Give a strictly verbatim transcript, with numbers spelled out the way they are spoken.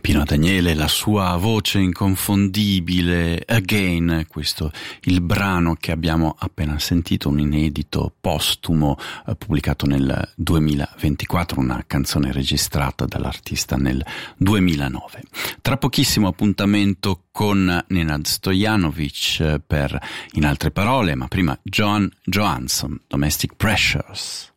Pino Daniele, la sua voce inconfondibile, Again, questo il brano che abbiamo appena sentito, un inedito postumo eh, pubblicato nel duemilaventiquattro, una canzone registrata dall'artista nel duemilanove. Tra pochissimo appuntamento con Nenad Stojanovic eh, per In altre parole, ma prima Joan Johansson, Domestic Pressures.